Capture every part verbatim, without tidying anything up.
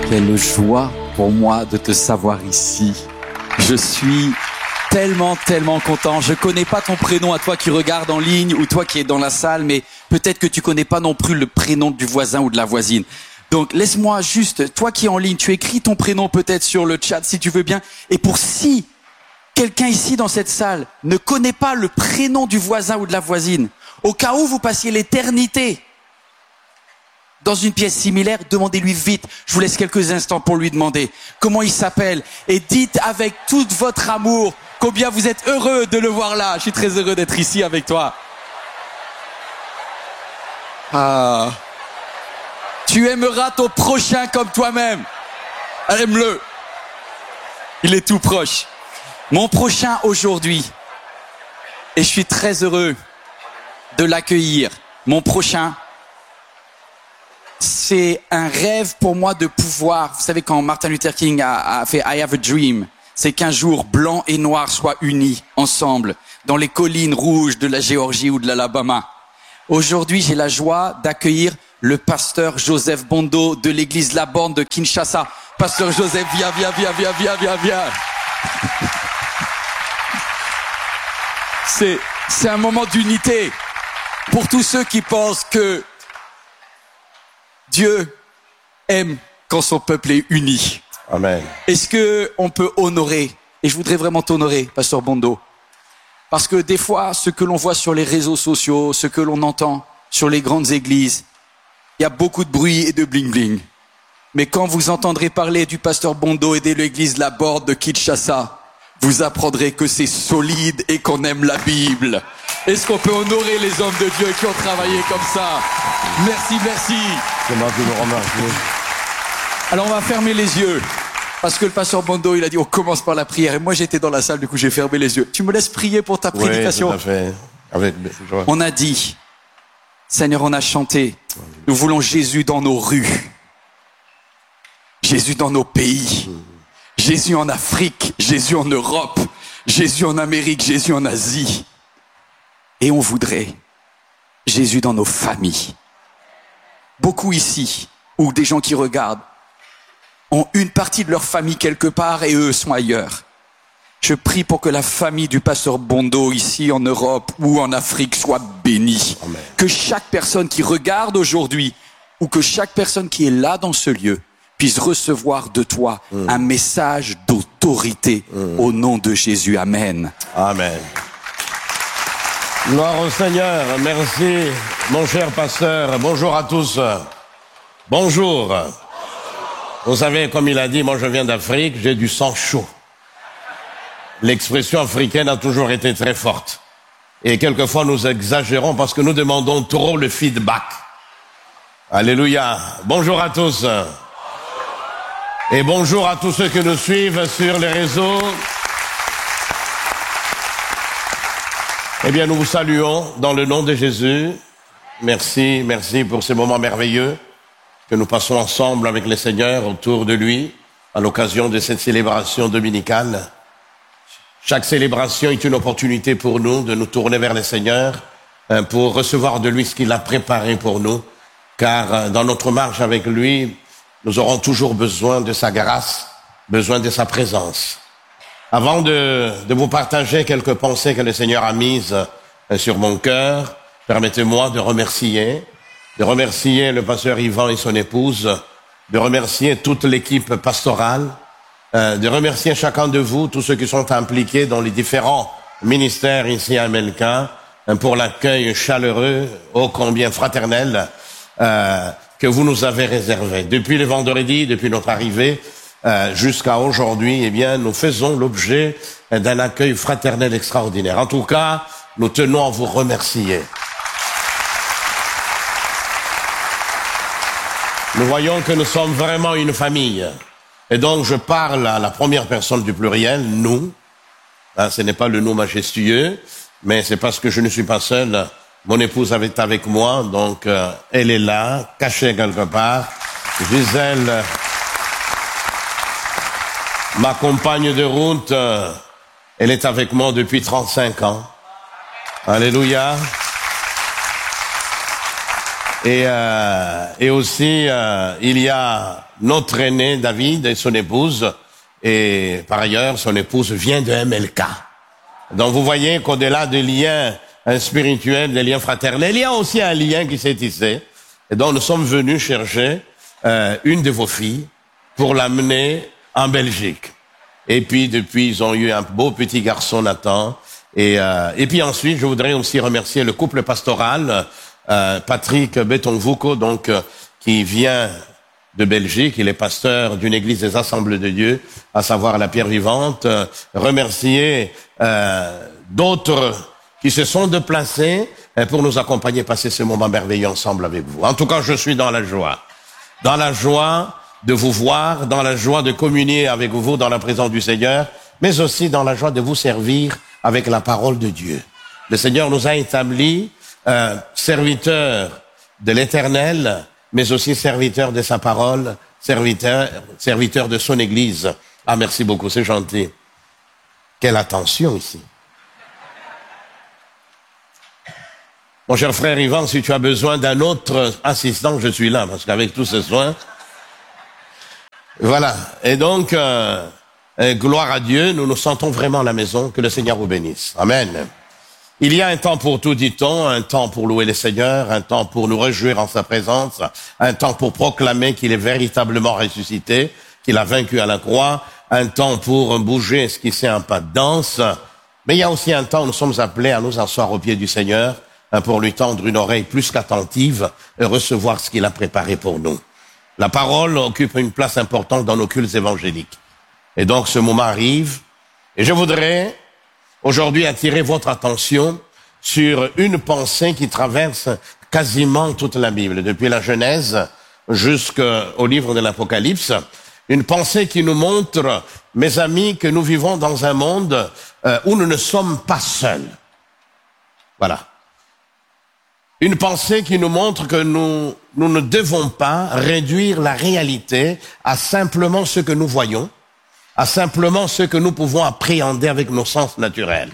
Quelle joie pour moi de te savoir ici. Je suis tellement, tellement content. Je connais pas ton prénom à toi qui regarde en ligne ou toi qui es dans la salle, mais peut-être que tu connais pas non plus le prénom du voisin ou de la voisine. Donc laisse-moi juste, toi qui es en ligne, tu écris ton prénom peut-être sur le chat si tu veux bien. Et pour si quelqu'un ici dans cette salle ne connaît pas le prénom du voisin ou de la voisine, au cas où vous passiez l'éternité dans une pièce similaire, demandez-lui vite. Je vous laisse quelques instants pour lui demander comment il s'appelle. Et dites avec tout votre amour combien vous êtes heureux de le voir là. Je suis très heureux d'être ici avec toi. Ah. Tu aimeras ton prochain comme toi-même. Aime-le. Il est tout proche. Mon prochain aujourd'hui. Et je suis très heureux de l'accueillir. Mon prochain. C'est un rêve pour moi de pouvoir, vous savez quand Martin Luther King a, a fait I have a dream, c'est qu'un jour blanc et noir soient unis ensemble dans les collines rouges de la Géorgie ou de l'Alabama. Aujourd'hui, j'ai la joie d'accueillir le pasteur Joseph Bondo de l'église La Borne de Kinshasa. Pasteur Joseph, viens, viens, viens, viens, viens, viens, viens. C'est, c'est un moment d'unité pour tous ceux qui pensent que Dieu aime quand son peuple est uni. Amen. Est-ce que on peut honorer, et je voudrais vraiment t'honorer, pasteur Bondo, parce que des fois, ce que l'on voit sur les réseaux sociaux, ce que l'on entend sur les grandes églises, il y a beaucoup de bruit et de bling-bling. Mais quand vous entendrez parler du pasteur Bondo et de l'église La Borne de Kinshasa, vous apprendrez que c'est solide et qu'on aime la Bible. Est-ce qu'on peut honorer les hommes de Dieu qui ont travaillé comme ça? Merci, merci. C'est moi qui vous remercie. Alors on va fermer les yeux. Parce que le pasteur Bondo, il a dit on commence par la prière. Et moi j'étais dans la salle, du coup j'ai fermé les yeux. Tu me laisses prier pour ta prédication? Oui, tout à fait. Avec joie. On a dit, Seigneur, on a chanté, nous voulons Jésus dans nos rues. Jésus dans nos pays. Jésus en Afrique, Jésus en Europe, Jésus en Amérique, Jésus en Asie. Et on voudrait Jésus dans nos familles. Beaucoup ici, ou des gens qui regardent, ont une partie de leur famille quelque part et eux sont ailleurs. Je prie pour que la famille du pasteur Bondo ici en Europe ou en Afrique soit bénie. Amen. Que chaque personne qui regarde aujourd'hui ou que chaque personne qui est là dans ce lieu puisse recevoir de toi mmh. un message d'autorité mmh. au nom de Jésus. Amen. Amen. Gloire au Seigneur. Merci, mon cher pasteur. Bonjour à tous. Bonjour. Vous savez, comme il a dit, moi je viens d'Afrique, j'ai du sang chaud. L'expression africaine a toujours été très forte. Et quelquefois nous exagérons parce que nous demandons trop le feedback. Alléluia. Bonjour à tous. Et bonjour à tous ceux qui nous suivent sur les réseaux. Eh bien, nous vous saluons dans le nom de Jésus. Merci, merci pour ces moments merveilleux que nous passons ensemble avec le Seigneur autour de lui à l'occasion de cette célébration dominicale. Chaque célébration est une opportunité pour nous de nous tourner vers le Seigneur pour recevoir de lui ce qu'il a préparé pour nous. Car dans notre marche avec lui, nous aurons toujours besoin de sa grâce, besoin de sa présence. Avant de, de vous partager quelques pensées que le Seigneur a mises sur mon cœur, permettez-moi de remercier, de remercier le pasteur Yvan et son épouse, de remercier toute l'équipe pastorale, euh, de remercier chacun de vous, tous ceux qui sont impliqués dans les différents ministères ici à Melka, pour l'accueil chaleureux, ô combien fraternel, euh, que vous nous avez réservé. Depuis le vendredi, depuis notre arrivée, euh, jusqu'à aujourd'hui, eh bien, nous faisons l'objet d'un accueil fraternel extraordinaire. En tout cas, nous tenons à vous remercier. Nous voyons que nous sommes vraiment une famille. Et donc, je parle à la première personne du pluriel, nous. Hein, ce n'est pas le nous majestueux, mais c'est parce que je ne suis pas seul. Mon épouse est avec moi, donc euh, elle est là, cachée quelque part. Gisèle, ma compagne de route, euh, elle est avec moi depuis trente-cinq ans. Alléluia. Et, euh, et aussi, euh, il y a notre aîné David et son épouse. Et par ailleurs, son épouse vient de M L K. Donc vous voyez qu'au-delà des liens spirituels, des liens fraternels, il y a aussi un lien qui s'est tissé. Et donc nous sommes venus chercher euh, une de vos filles pour l'amener en Belgique. Et puis depuis, ils ont eu un beau petit garçon, Nathan. Et, euh, et puis ensuite, je voudrais aussi remercier le couple pastoral, euh, Patrick Betonvouko, donc euh, qui vient de Belgique. Il est pasteur d'une église des Assemblées de Dieu, à savoir la Pierre Vivante. Euh, remercier euh, d'autres qui se sont déplacés euh, pour nous accompagner, passer ce moment merveilleux ensemble avec vous. En tout cas, je suis dans la joie. Dans la joie de vous voir, dans la joie de communier avec vous dans la présence du Seigneur, mais aussi dans la joie de vous servir avec la parole de Dieu. Le Seigneur nous a établis euh, serviteurs de l'Éternel, mais aussi serviteurs de sa parole, serviteurs, serviteurs de son Église. Ah, merci beaucoup, c'est gentil. Quelle attention ici. Mon cher frère Yvan, si tu as besoin d'un autre assistant, je suis là, parce qu'avec tous ces soins... Voilà. Et donc, euh, euh, gloire à Dieu, nous nous sentons vraiment à la maison, que le Seigneur vous bénisse. Amen. Il y a un temps pour tout, dit-on, un temps pour louer le Seigneur, un temps pour nous réjouir en sa présence, un temps pour proclamer qu'il est véritablement ressuscité, qu'il a vaincu à la croix, un temps pour bouger, esquisser un pas de danse. Mais il y a aussi un temps où nous sommes appelés à nous asseoir aux pieds du Seigneur, pour lui tendre une oreille plus qu'attentive et recevoir ce qu'il a préparé pour nous. La parole occupe une place importante dans nos cultes évangéliques. Et donc ce moment arrive, et je voudrais aujourd'hui attirer votre attention sur une pensée qui traverse quasiment toute la Bible, depuis la Genèse jusqu'au livre de l'Apocalypse. Une pensée qui nous montre, mes amis, que nous vivons dans un monde euh, où nous ne sommes pas seuls. Voilà. Une pensée qui nous montre que nous, nous ne devons pas réduire la réalité à simplement ce que nous voyons, à simplement ce que nous pouvons appréhender avec nos sens naturels.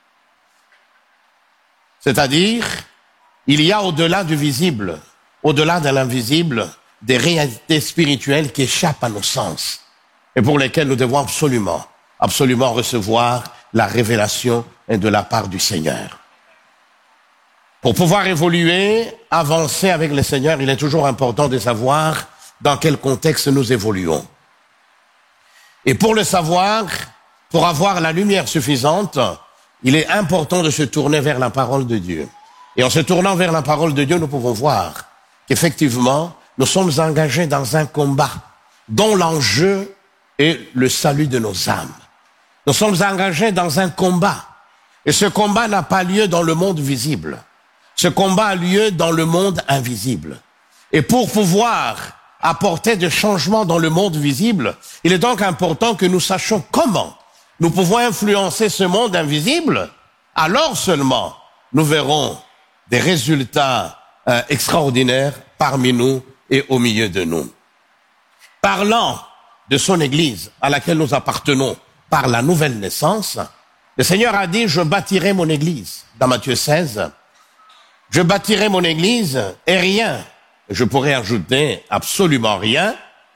C'est-à-dire, il y a au-delà du visible, au-delà de l'invisible, des réalités spirituelles qui échappent à nos sens et pour lesquelles nous devons absolument, absolument recevoir la révélation de la part du Seigneur. Pour pouvoir évoluer, avancer avec le Seigneur, il est toujours important de savoir dans quel contexte nous évoluons. Et pour le savoir, pour avoir la lumière suffisante, il est important de se tourner vers la parole de Dieu. Et en se tournant vers la parole de Dieu, nous pouvons voir qu'effectivement, nous sommes engagés dans un combat dont l'enjeu est le salut de nos âmes. Nous sommes engagés dans un combat. Et ce combat n'a pas lieu dans le monde visible. Ce combat a lieu dans le monde invisible. Et pour pouvoir apporter des changements dans le monde visible, il est donc important que nous sachions comment nous pouvons influencer ce monde invisible. Alors seulement, nous verrons des résultats euh, extraordinaires parmi nous et au milieu de nous. Parlant de son Église à laquelle nous appartenons par la nouvelle naissance, le Seigneur a dit « Je bâtirai mon Église » dans Matthieu seize. Je bâtirai mon Église et rien, je pourrais ajouter absolument rien,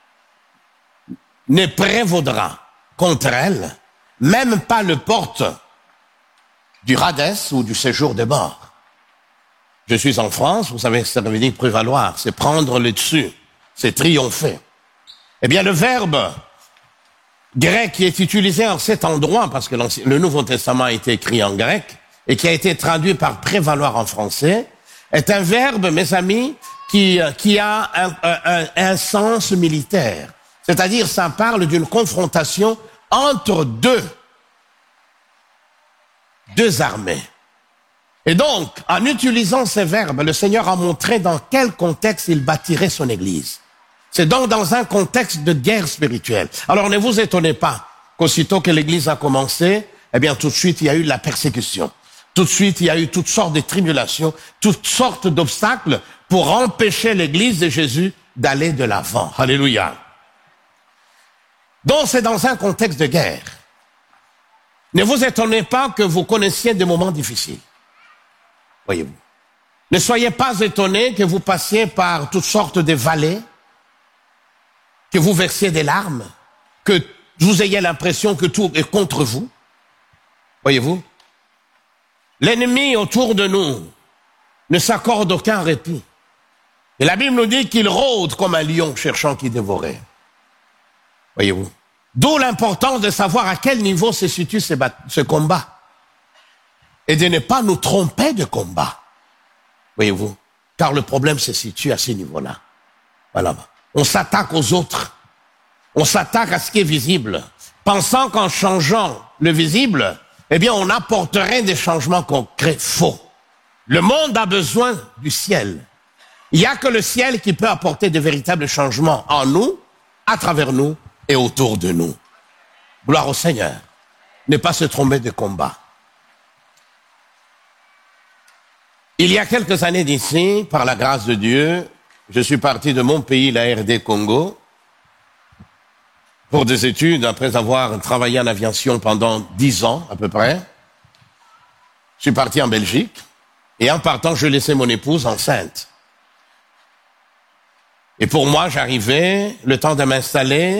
ne prévaudra contre elle, même pas le porte du Hadès ou du séjour des morts. Je suis en France, vous savez, ça veut dire prévaloir, c'est prendre le dessus, c'est triompher. Eh bien, le verbe grec qui est utilisé en cet endroit, parce que le Nouveau Testament a été écrit en grec, et qui a été traduit par prévaloir en français, est un verbe, mes amis, qui, qui a un, un, un sens militaire. C'est-à-dire, ça parle d'une confrontation entre deux, deux armées. Et donc, en utilisant ces verbes, le Seigneur a montré dans quel contexte il bâtirait son Église. C'est donc dans un contexte de guerre spirituelle. Alors, ne vous étonnez pas qu'aussitôt que l'Église a commencé, eh bien, tout de suite, il y a eu la persécution. Tout de suite, il y a eu toutes sortes de tribulations, toutes sortes d'obstacles pour empêcher l'Église de Jésus d'aller de l'avant. Alléluia. Donc, c'est dans un contexte de guerre. Ne vous étonnez pas que vous connaissiez des moments difficiles. Voyez-vous. Ne soyez pas étonnés que vous passiez par toutes sortes de vallées, que vous versiez des larmes, que vous ayez l'impression que tout est contre vous. Voyez-vous? L'ennemi autour de nous ne s'accorde aucun répit. Et la Bible nous dit qu'il rôde comme un lion cherchant qui dévorer. Voyez-vous? D'où l'importance de savoir à quel niveau se situe ce, ce combat. Et de ne pas nous tromper de combat. Voyez-vous? Car le problème se situe à ce niveau-là. Voilà. On s'attaque aux autres. On s'attaque à ce qui est visible. Pensant qu'en changeant le visible, eh bien, on apporterait des changements concrets. Faux. Le monde a besoin du ciel. Il n'y a que le ciel qui peut apporter de véritables changements en nous, à travers nous et autour de nous. Gloire au Seigneur. Ne pas se tromper de combat. Il y a quelques années d'ici, par la grâce de Dieu, je suis parti de mon pays, la R D Congo, pour des études, après avoir travaillé en aviation pendant dix ans à peu près. Je suis parti en Belgique, et en partant, je laissais mon épouse enceinte. Et pour moi, j'arrivais, le temps de m'installer,